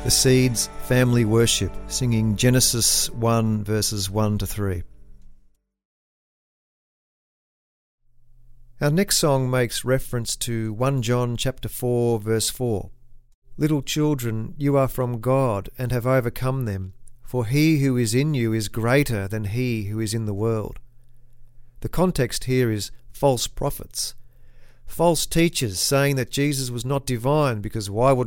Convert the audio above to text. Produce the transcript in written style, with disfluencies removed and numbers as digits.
The Seeds Family Worship, singing Genesis 1 verses 1 to 3. Our next song makes reference to 1 John chapter 4 verse 4. Little children, you are from God and have overcome them, for he who is in you is greater than he who is in the world. The context here is false prophets. False teachers saying that Jesus was not divine because why would